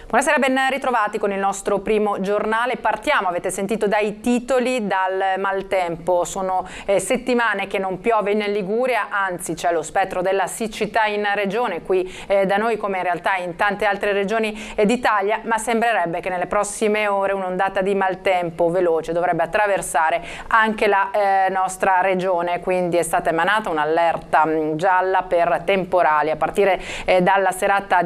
Buonasera, ben ritrovati con il nostro primo giornale. Partiamo, avete sentito dai titoli, dal maltempo. Sono settimane che non piove in Liguria, anzi c'è lo spettro della siccità in regione, qui da noi come in realtà in tante altre regioni d'Italia, ma sembrerebbe che nelle prossime ore un'ondata di maltempo veloce dovrebbe attraversare anche la nostra regione, quindi è stata emanata un'allerta gialla per temporali a partire dalla serata